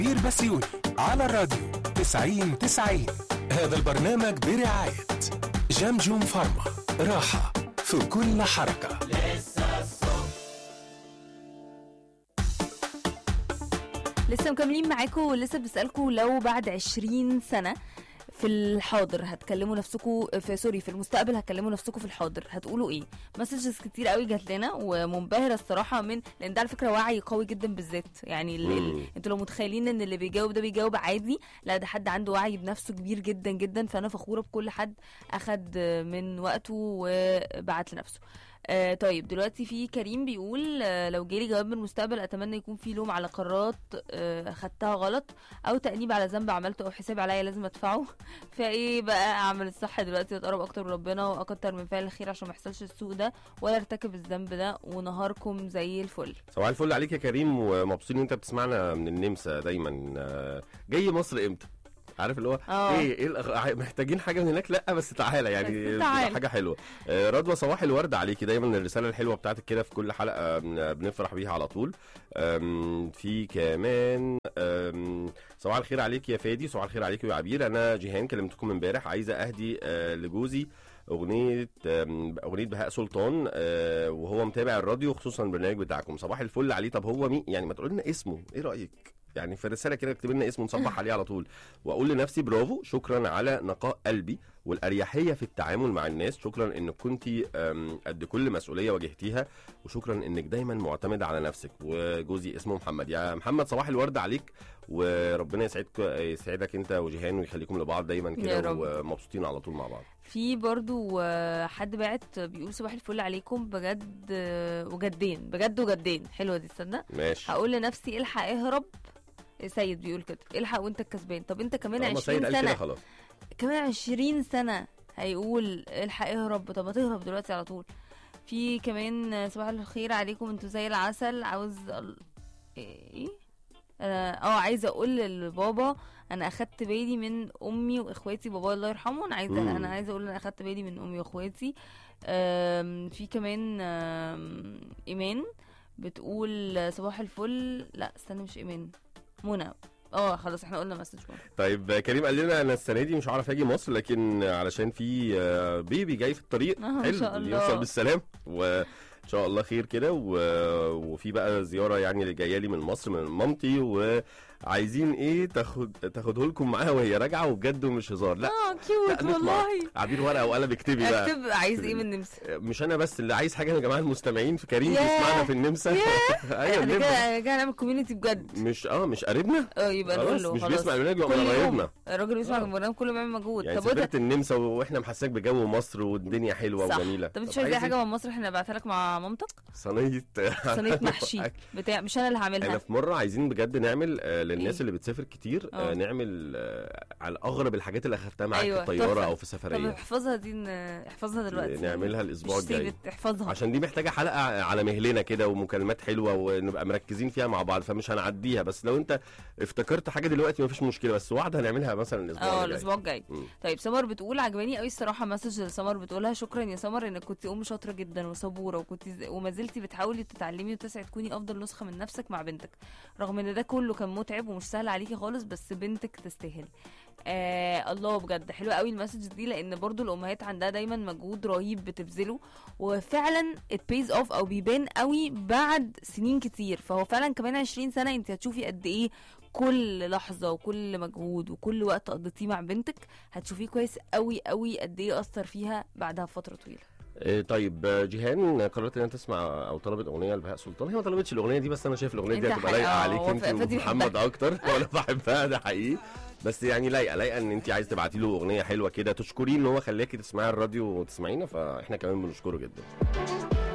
بير بسيوني على الراديو 90-90. هذا البرنامج برعاية جمجم فارما، راحة في كل حركة. لسه مكملين معاكم ولسه بنسألكم لو بعد 20 سنة في الحاضر هتكلموا نفسكم في المستقبل هتكلموا نفسكم في الحاضر هتقولوا ايه؟ مسجز كتير قوي جات لنا ومنبهره الصراحه من لان ده على فكره وعي قوي جدا بالذات يعني انتوا لو متخيلين ان اللي بيجاوب ده بيجاوب عادي، لا ده حد عنده وعي بنفسه كبير جدا جدا، فانا فخوره بكل حد اخد من وقته وبعت لنفسه. طيب دلوقتي في كريم بيقول لو جالي جواب من المستقبل اتمنى يكون في لوم على قرارات خدتها غلط او تأنيب على ذنب عملته او حساب عليا لازم ادفعه. فايه بقى اعمل الصح دلوقتي واتقرب اكتر من ربنا واكتر من فعل الخير عشان ما يحصلش السوء ده ولا ارتكب الذنب ده، ونهاركم زي الفل. صباح الفل عليك يا كريم، ومبسوطين ان انت بتسمعنا من النمسا دايما. جاي مصر امتى؟ عارف اللي هو ايه محتاجين حاجه من هناك، لا بس تعالى يعني حاجه حلوه. رضوى صباح الورد عليكي، دايما الرساله الحلوه بتاعتك كده في كل حلقه بنفرح بيها على طول. في كمان صباح الخير عليك يا فادي، صباح الخير عليك يا عبير. انا جيهان كلمتكم امبارح، عايزه اهدي لجوزي اغنيه بهاء سلطان وهو متابع الراديو خصوصا البرنامج بتاعكم. صباح الفل عليه. طب هو مين يعني؟ ما تقول لنا اسمه، ايه رايك يعني في الرساله كده؟ اكتب لنا اسمه نصبح عليه على طول، واقول لنفسي برافو، شكرا على نقاء قلبي والاريحيه في التعامل مع الناس، شكرا انك كنتي قد كل مسؤوليه واجهتيها، وشكرا انك دايما معتمده على نفسك. وجوزي اسمه محمد. يا محمد صباح الورد عليك، وربنا يسعدك انت وجيهان ويخليكم لبعض دايما كده ومبسوطين على طول مع بعض. في برضو حد بعت بيقول صباح الفل عليكم بجد وجدين، بجد وجدين. حلوه دي، تصدق؟ ماشي. هقول لنفسي الحق اهرب. سيد بيقول كده الحق وانت الكسبان. طب انت كمان 20 سنه خلاص. كمان 20 سنه هيقول الحق اهرب. طب ما تهرب دلوقتي على طول. في كمان صباح الخير عليكم انتوا زي العسل. عاوز ايه عايزه اقول لبابا انا اخدت بالي من امي واخواتي، بابا الله يرحمه. انا عايزه اقول انا اخدت بالي من امي واخواتي. في كمان ايمان بتقول صباح الفل. لا استنى، مش ايمان، منى. خلاص احنا قلنا مسج. طيب كريم قال لنا انا السنه دي مش عارف اجي مصر، لكن علشان في بيبي جاي في الطريق حلو يوصل بالسلام وان شاء الله خير كده. وفي بقى زياره يعني اللي جايه لي من مصر من مامتي، وعايزين ايه تاخده لكم معاها وهي راجعه، وبجد ومش هزار. لا كيوت والله. عبير ورقه وقلم اكتبي بقى. اكتب عايز ايه من النمسا. مش انا بس اللي عايز حاجه يا جماعه، المستمعين في كريم بيسمعنا في النمسا. ايوه كده نعمل كوميونتي بجد. مش قريبنا. يبقى نقول له مش بيسمع البرنامج يبقى قرايبنا. الراجل بيسمع البرنامج كله بيعمل مجهود. يعني سافرت النمسا واحنا محساك بجو مصر والدنيا حلوه وجميله. طب انت مش عايز حاجه من مصر احنا نبعتها لك مع مامتك؟ صينيه محشي بتاع، مش انا اللي هعملها. انا في مره عايزين بجد نعمل للناس اللي بتسافر كتير نعمل على اغرب الحاجات اللي اخدتها معاك في الطياره او في سفريه. طب احفظها دي، احفظها دلوقتي، نعملها الاسبوع الجاي. احفظها عشان دي محتاجه حلقه على مهلنا كده ومكالمات حلوه ونبقى مركزين فيها مع بعض، فمش هنعديها. بس لو انت افتكرت حاجه دلوقتي مفيش مشكله، بس وعد هنعملها مثلا الاسبوع الجاي. طيب سمر بتقول عجباني قوي الصراحه مسج سمر بتقولها شكرا يا سمر انك كنت شاطره جدا وصبوره، وكنت وما زلتي بتحاولي تتعلمي وتسعي تكوني افضل نسخه من نفسك مع بنتك، رغم ان ده كله كان متعب ومش سهل عليكي خالص، بس بنتك تستاهل. الله بجد حلوه قوي المسج دي، لان برضو الامهات عندها دايما مجهود رهيب بتبذله، وفعلا it pays off او بيبان قوي بعد سنين كتير. فهو فعلا كمان 20 سنه انت هتشوفي قد ايه كل لحظه وكل مجهود وكل وقت قضيتيه مع بنتك هتشوفيه كويس قوي قوي قد ايه اثر فيها بعدها فتره طويله. طيب جيهان قررت ان انت تسمع او طلبت اغنيه لبهاء سلطان. هي ما طلبتش الاغنيه دي، بس انا شايف الاغنيه دي هتبقى لايقه عليك انت ومحمد اكتر. وانا بحبها ده حقيقي، بس يعني لايقه ان انت عايز تبعتي له اغنيه حلوه كده تشكريه ان هو خلاكي تسمعي الراديو وتسمعينا، فاحنا كمان بنشكره جدا.